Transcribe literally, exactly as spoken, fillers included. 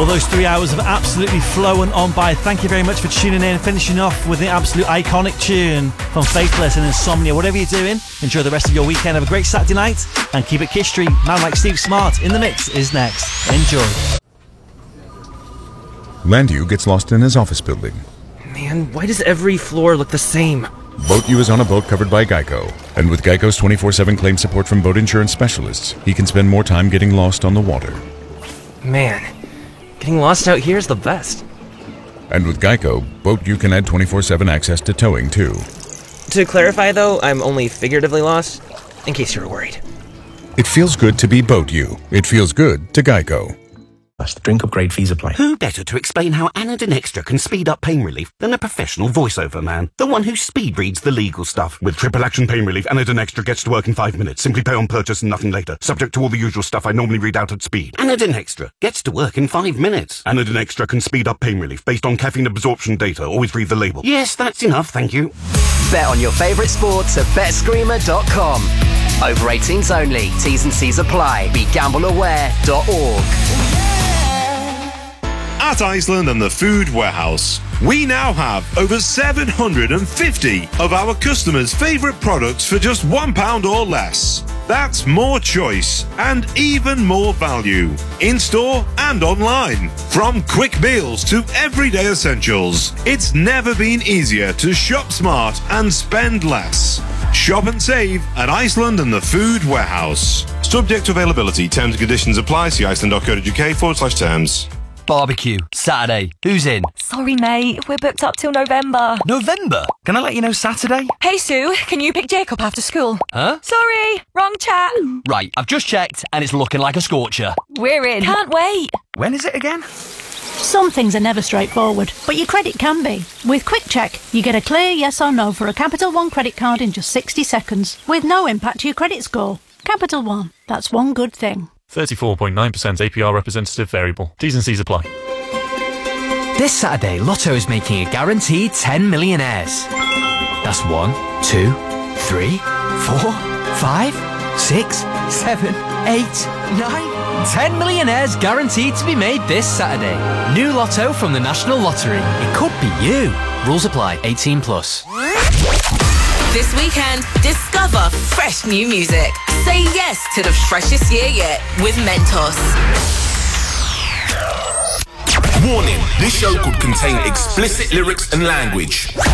Well, those three hours have absolutely flown on by. Thank you very much for tuning in, finishing off with the absolute iconic tune from Faithless and Insomnia. Whatever you're doing, enjoy the rest of your weekend. Have a great Saturday night and keep it Kiss Street. Man like Steve Smart in the mix is next. Enjoy. Landu gets lost in his office building. Man, why does every floor look the same? BoatU is on a boat covered by Geico, and with Geico's twenty-four seven claim support from boat insurance specialists, he can spend more time getting lost on the water. Man, getting lost out here is the best. And with Geico, BoatU can add twenty-four seven access to towing too. To clarify though, I'm only figuratively lost, in case you were worried. It feels good to be BoatU. It feels good to Geico. The drink upgrade fees apply. Who better to explain how Anadin Extra can speed up pain relief than a professional voiceover man? The one who speed reads the legal stuff. With triple action pain relief, Anadin Extra gets to work in five minutes. Simply pay on purchase and nothing later. Subject to all the usual stuff I normally read out at speed. Anadin Extra gets to work in five minutes. Anadin Extra can speed up pain relief based on caffeine absorption data. Always read the label. Yes, that's enough, thank you. Bet on your favourite sports at bet screamer dot com. Over eighteens only. T's and C's apply. Be gamble aware dot org. At Iceland and the Food Warehouse, we now have over seven hundred fifty of our customers' favourite products for just one pound or less. That's more choice and even more value, in-store and online. From quick meals to everyday essentials, it's never been easier to shop smart and spend less. Shop and save at Iceland and the Food Warehouse. Subject to availability, terms and conditions apply. See iceland dot co dot uk forward slash terms. Barbecue, Saturday. Who's in? Sorry, mate. We're booked up till November. November? Can I let you know Saturday? Hey, Sue, can you pick Jacob after school? Huh? Sorry, wrong chat. Right, I've just checked and it's looking like a scorcher. We're in. Can't wait. When is it again? Some things are never straightforward, but your credit can be. With Quick Check, you get a clear yes or no for a Capital One credit card in just sixty seconds, with no impact to your credit score. Capital One, that's one good thing. thirty-four point nine percent A P R representative variable. T's and C's apply. This Saturday, Lotto is making a guaranteed ten millionaires. That's one, two, three, four, five, six, seven, eight, nine. ten millionaires guaranteed to be made this Saturday. New Lotto from the National Lottery. It could be you. Rules apply. eighteen plus. This weekend, discover fresh new music. Say yes to the freshest year yet with Mentos. Warning, this show could contain explicit lyrics and language.